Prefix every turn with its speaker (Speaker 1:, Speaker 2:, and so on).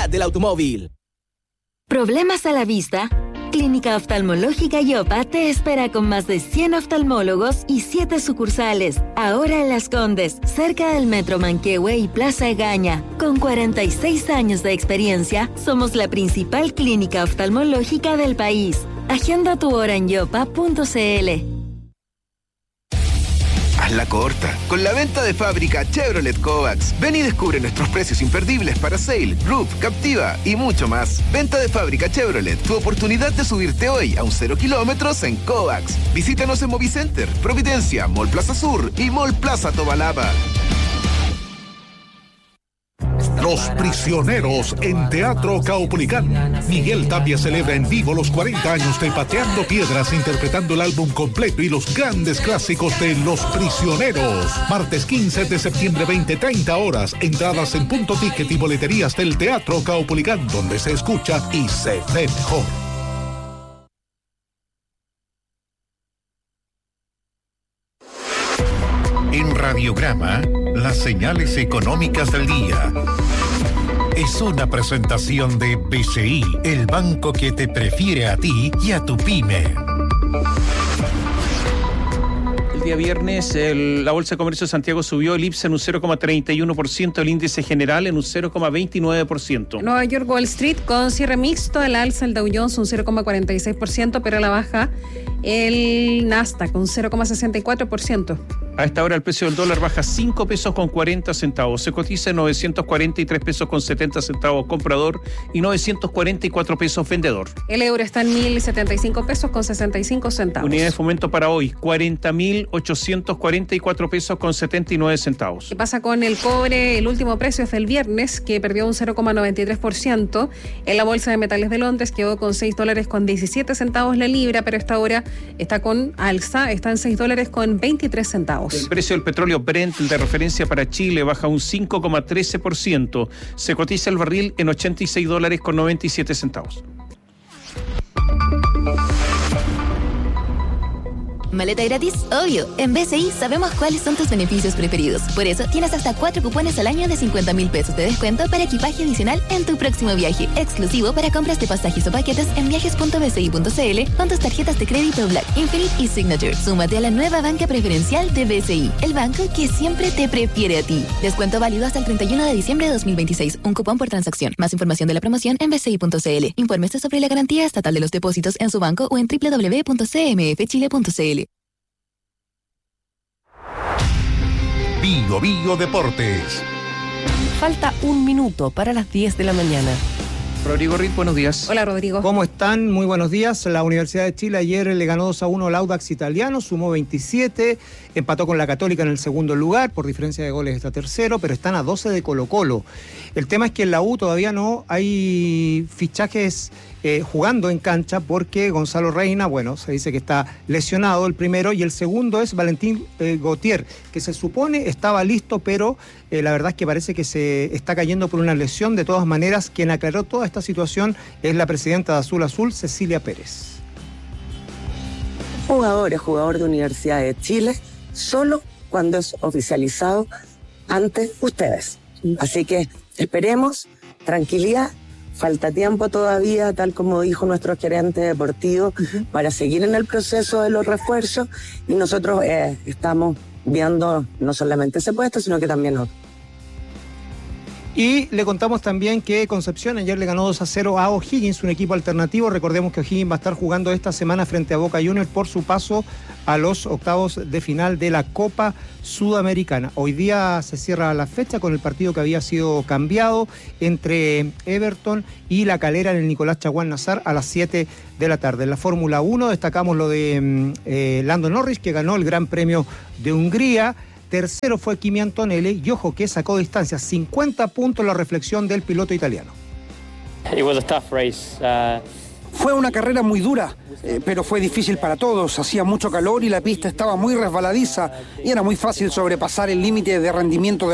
Speaker 1: del automóvil.
Speaker 2: ¿Problemas a la vista? Clínica Oftalmológica Yopa te espera con más de 100 oftalmólogos y 7 sucursales. Ahora en Las Condes, cerca del Metro Manquehue y Plaza Egaña. Con 46 años de experiencia, somos la principal clínica oftalmológica del país. Agenda tu hora en yopa.cl.
Speaker 3: Hazla corta. Con la venta de fábrica Chevrolet Kovacs. Ven y descubre nuestros precios imperdibles para Sail, Roof, Captiva y mucho más. Venta de fábrica Chevrolet. Tu oportunidad de subirte hoy a un 0 kilómetros en Kovacs. Visítanos en Movicenter, Providencia, Mall Plaza Sur y Mall Plaza Tobalaba.
Speaker 4: Los Prisioneros en Teatro Caupolicán. Miguel Tapia celebra en vivo los 40 años de Pateando Piedras, interpretando el álbum completo y los grandes clásicos de Los Prisioneros. Martes 15 de septiembre, 20:30 horas. Entradas en Punto Ticket y boleterías del Teatro Caupolicán, donde se escucha y se ve mejor.
Speaker 5: En Radiograma, las señales económicas del día. Es una presentación de BCI, el banco que te prefiere a ti y a tu pyme.
Speaker 6: El día viernes la Bolsa de Comercio de Santiago subió, el IPSA en un 0,31%, el índice general en un 0,29%.
Speaker 7: Nueva York Wall Street con cierre mixto, al alza el Dow Jones un 0,46%, pero a la baja el Nasdaq un 0,64%.
Speaker 6: A esta hora el precio del dólar baja 5 pesos con 40 centavos. Se cotiza en 943 pesos con 70 centavos comprador y 944 pesos vendedor.
Speaker 7: El euro está en 1.075 pesos con 65 centavos.
Speaker 6: Unidad de fomento para hoy, 40.844 pesos con 79 centavos.
Speaker 7: ¿Qué pasa con el cobre? El último precio es del viernes, que perdió un 0,93%. En la Bolsa de Metales de Londres quedó con $6 con 17 centavos la libra, pero esta hora está con alza, está en $6 con 23 centavos.
Speaker 6: El precio del petróleo Brent, el de referencia para Chile, baja un 5,13%. Se cotiza el barril en $86 con 97 centavos.
Speaker 8: ¿Maleta gratis? Obvio. En BCI sabemos cuáles son tus beneficios preferidos. Por eso tienes hasta 4 cupones al año de 50.000 pesos de descuento para equipaje adicional en tu próximo viaje. Exclusivo para compras de pasajes o paquetes en viajes.bci.cl con tus tarjetas de crédito Black, Infinite y Signature. Súmate a la nueva banca preferencial de BCI, el banco que siempre te prefiere a ti. Descuento válido hasta el 31 de diciembre de 2026. Un cupón por transacción. Más información de la promoción en bci.cl. Infórmese sobre la garantía estatal de los depósitos en su banco o en www.cmfchile.cl.
Speaker 5: Bio Bio Deportes.
Speaker 9: Falta un minuto para las 10 de la mañana.
Speaker 6: Rodrigo Ritt, buenos días.
Speaker 7: Hola, Rodrigo.
Speaker 10: ¿Cómo están? Muy buenos días. La Universidad de Chile ayer le ganó 2-1 al Audax Italiano, sumó 27, empató con la Católica en el segundo lugar, por diferencia de goles está tercero, pero están a 12 de Colo-Colo. El tema es que en la U todavía no hay fichajes jugando en cancha, porque Gonzalo Reina, bueno, se dice que está lesionado el primero, y el segundo es Valentín Gautier, que se supone estaba listo, pero la verdad es que parece que se está cayendo por una lesión. De todas maneras, quien aclaró toda esta situación es la presidenta de Azul Azul, Cecilia Pérez.
Speaker 11: Jugador es jugador de Universidad de Chile solo cuando es oficializado ante ustedes. Así que esperemos, tranquilidad. Falta tiempo todavía, tal como dijo nuestro gerente deportivo, para seguir en el proceso de los refuerzos, y nosotros estamos viendo no solamente ese puesto, sino que también otro.
Speaker 10: Y le contamos también que Concepción ayer le ganó 2-0 a O'Higgins, un equipo alternativo. Recordemos que O'Higgins va a estar jugando esta semana frente a Boca Juniors por su paso a los octavos de final de la Copa Sudamericana. Hoy día se cierra la fecha con el partido que había sido cambiado entre Everton y La Calera en el Nicolás Chaguán Nazar a las 7 de la tarde. En la Fórmula 1 destacamos lo de Lando Norris, que ganó el Gran Premio de Hungría. Tercero fue Kimi Antonelli, y ojo que sacó distancia, 50 puntos la reflexión del piloto italiano.
Speaker 12: Fue una carrera muy dura, pero fue difícil para todos. Hacía mucho calor y la pista estaba muy resbaladiza y era muy fácil sobrepasar el límite de rendimiento